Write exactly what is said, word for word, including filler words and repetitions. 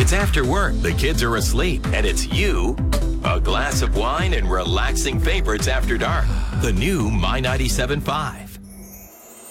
It's after work, the kids are asleep, and it's you, a glass of wine, and relaxing favorites after dark. The new My ninety-seven point five.